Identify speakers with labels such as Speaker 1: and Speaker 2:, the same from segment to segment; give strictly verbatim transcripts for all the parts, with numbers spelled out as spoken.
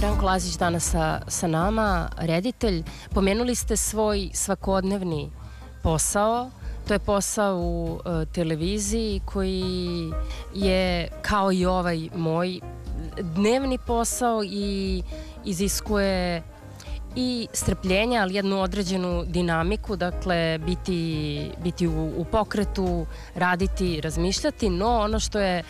Speaker 1: Branko Lazić danas sa, sa nama, reditelj. Pomenuli ste svoj svakodnevni posao. To je posao u uh, televiziji koji je, kao i ovaj moj, dnevni posao i iziskuje i strpljenja, ali jednu određenu dinamiku, dakle biti, biti u, u pokretu, raditi, razmišljati, no ono što je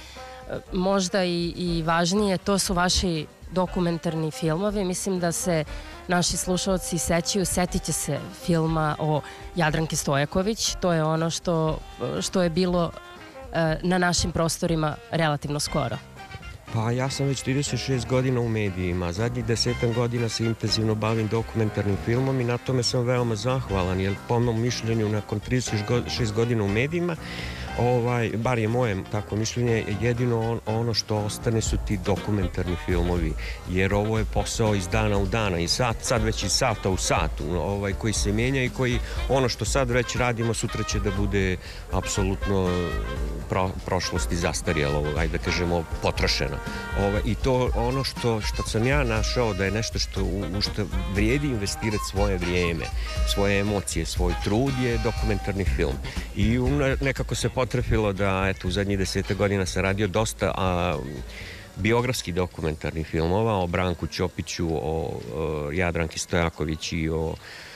Speaker 1: možda i, i važnije, to su vaši dokumentarni filmovi. Mislim da se naši slušalci sećaju, setit će se filma o Jadranki Stojaković. To je ono što, što je bilo e, na našim prostorima relativno skoro.
Speaker 2: Pa ja sam već trideset šest godina u medijima, zadnjih desetak godina se intenzivno bavim dokumentarnim filmom i na tome sam veoma zahvalan, jer po mom mišljenju nakon trideset šest godina u medijima, ovaj, bar je moje tako mišljenje, jedino on, ono što ostane su ti dokumentarni filmovi, jer ovo je posao iz dana u dana i sat, sad već iz sata u satu, ovaj, koji se mijenja i koji ono što sad već radimo sutra će da bude apsolutno pro, prošlost i zastarjelo, ajde da kažemo potrošeno. Ovaj, I to ono što, što sam ja našao da je nešto što, u, u što vrijedi investirati svoje vrijeme, svoje emocije, svoj trud je dokumentarni film. I nekako se potrefilo da eto, u zadnjih deseta godina sam radio dosta a, biografskih dokumentarnih filmova o Branku Ćopiću, o, o Jadranki Stojaković i o,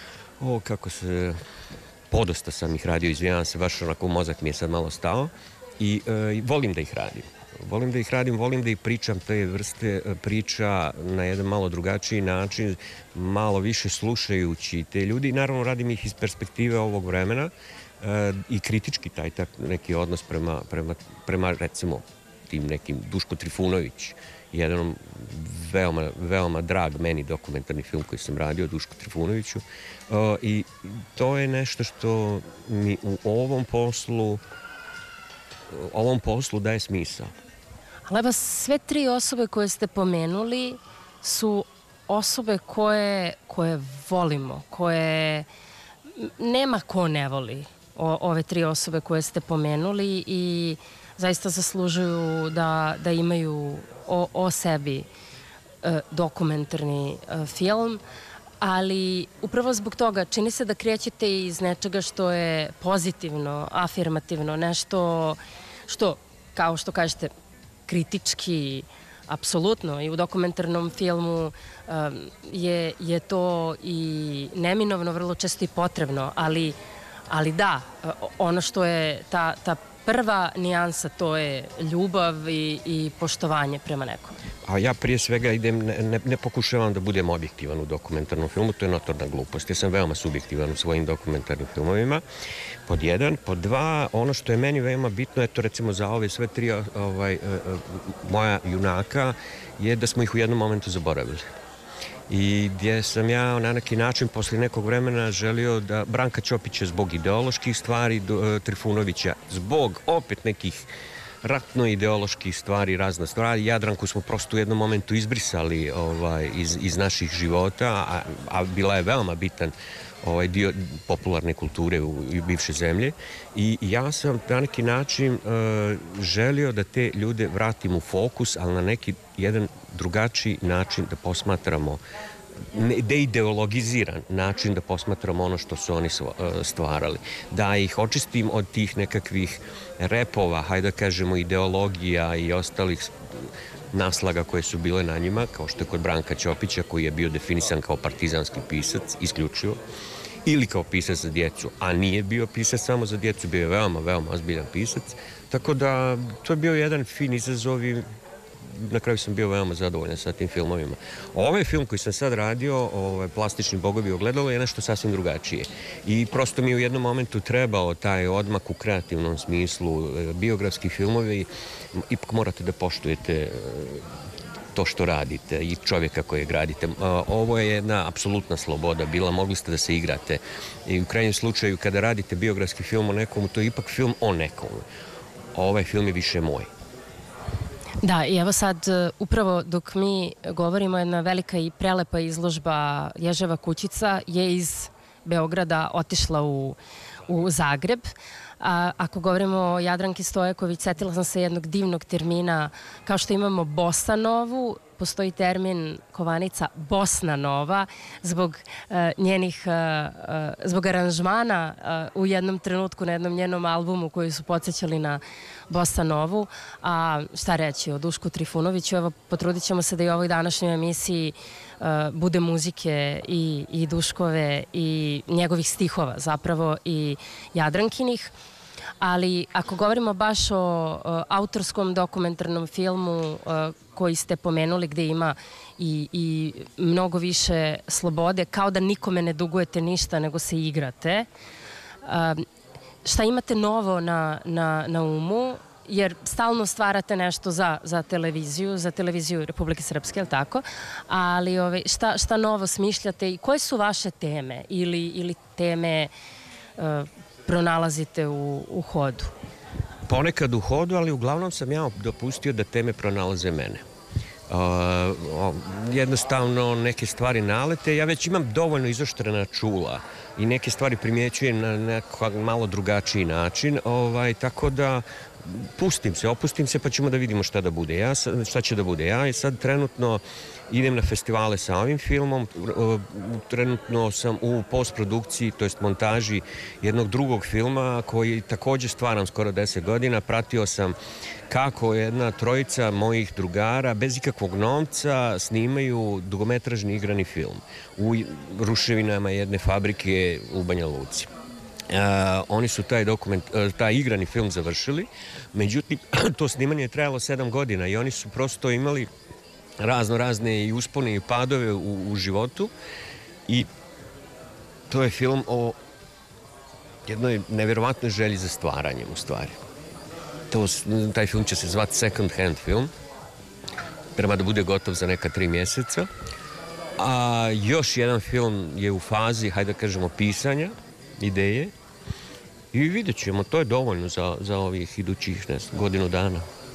Speaker 2: o kako se, podosta sam ih radio, izvijavam se, baš onako mozak mi je sad malo stao i e, volim da ih radim. Volim da ih radim, volim da ih pričam te vrste priča na jedan malo drugačiji način, malo više slušajući te ljudi. Naravno, radim ih iz perspektive ovog vremena e, i kritički taj tak, neki odnos prema, prema, prema, recimo, tim nekim Duško Trifunović, jedan veoma, veoma drag meni dokumentarni film koji sam radio o Dušku Trifunoviću. E, I to je nešto što mi u ovom poslu, ovom poslu daje smisao.
Speaker 1: Ali evo, sve tri osobe koje ste pomenuli su osobe koje, koje volimo, koje nema ko ne voli o, ove tri osobe koje ste pomenuli i zaista zaslužuju da, da imaju o, o sebi e, dokumentarni e, film, ali upravo zbog toga čini se da krećete iz nečega što je pozitivno, afirmativno, nešto što, kao što kažete, kritički, apsolutno, i u dokumentarnom filmu um, je, je to i neminovno, vrlo često i potrebno, ali, ali da, ono što je ta, ta prva nijansa, to je ljubav i, i poštovanje prema nekom.
Speaker 2: A ja prije svega idem, ne, ne, ne pokušavam da budem objektivan u dokumentarnom filmu, to je notorna glupost. Ja sam veoma subjektivan u svojim dokumentarnim filmovima, pod jedan. Pod dva, ono što je meni veoma bitno, eto recimo za ove sve tri ovaj, moja junaka, je da smo ih u jednom momentu zaboravili. I gdje sam ja na neki način posle nekog vremena želio da Branka Ćopića zbog ideoloških stvari, Trifunovića zbog opet nekih ratno-ideoloških stvari, razna stvari. Jadranku smo prosto u jednom momentu izbrisali ovaj, iz, iz naših života, a, a bila je veoma bitan ovaj dio popularne kulture u, u bivše zemlje. I ja sam na neki način uh, želio da te ljude vratim u fokus, ali na neki jedan drugačiji način da posmatramo, deideologiziran način da posmatramo ono što su oni stvarali. Da ih očistim od tih nekakvih repova, hajde da kažemo ideologija i ostalih naslaga koje su bile na njima, kao što je kod Branka Ćopića, koji je bio definisan kao partizanski pisac, isključivo, ili kao pisac za djecu, a nije bio pisac samo za djecu, bio je veoma, veoma ozbiljan pisac. Tako da to je bio jedan fin izazov i na kraju sam bio veoma zadovoljan sa tim filmovima. Ovaj film koji sam sad radio, ovaj, Plastični bogovi ogledalo, je nešto sasvim drugačije. I prosto mi u jednom momentu trebao taj odmak u kreativnom smislu. Biografski filmovi, ipak morate da poštujete to što radite i čovjeka koje gradite. Ovo je jedna apsolutna sloboda bila, mogli ste da se igrate. I u krajnjem slučaju, kada radite biografski film o nekomu, to je ipak film o nekomu. Ovaj film je više moj.
Speaker 1: Da, i evo sad, upravo dok mi govorimo, jedna velika i prelepa izložba Ježeva kućica je iz Beograda otišla u, u Zagreb. A, ako govorimo o Jadranki Stojaković, setila sam se jednog divnog termina, kao što imamo bossa novu, postoji termin kovanica Bosna Nova zbog uh, njenih, uh, uh, zbog aranžmana uh, u jednom trenutku na jednom njenom albumu koji su podsjećali na Bossa Novu. A šta reći o Dušku Trifunoviću? Evo, potrudit ćemo se da i u ovoj današnjoj emisiji uh, bude muzike i, i Duškove i njegovih stihova zapravo i Jadrankinih. Ali ako govorimo baš o, o autorskom dokumentarnom filmu uh, koji ste pomenuli gde ima i, i mnogo više slobode, kao da nikome ne dugujete ništa nego se igrate, uh, šta imate novo na, na, na umu? Jer stalno stvarate nešto za, za televiziju, za televiziju Republike Srpske, je li tako? Ali ove, šta, šta novo smišljate i koje su vaše teme ili, ili teme uh, pronalazite u, u hodu?
Speaker 2: Ponekad u hodu, ali uglavnom sam ja dopustio da teme pronalaze mene. Uh, jednostavno neke stvari nalete. Ja već imam dovoljno izoštrena čula i neke stvari primjećujem na neko malo drugačiji način. Ovaj, tako da pustim se, opustim se pa ćemo da vidimo šta da bude. Ja, šta će da bude. Ja sad trenutno idem na festivale sa ovim filmom, trenutno sam u postprodukciji, to jest montaži jednog drugog filma koji također stvaram skoro deset godina. Pratio sam kako jedna trojica mojih drugara bez ikakvog novca snimaju dugometražni igrani film u ruševinama jedne fabrike u Banja Luci. Uh, oni su taj dokument, uh, taj igrani film završili, međutim to snimanje je trajalo sedam godina i oni su prosto imali razno razne i uspone i padove u, u životu i to je film o jednoj nevjerovatnoj želji za stvaranjem u stvari. To, taj film će se zvati Second Hand film, treba da bude gotov za neka tri mjeseca, a još jedan film je u fazi, hajde da kažemo, pisanja ideje i vidjet ćemo, to je dovoljno za, za ovih idućih ne, godinu dana.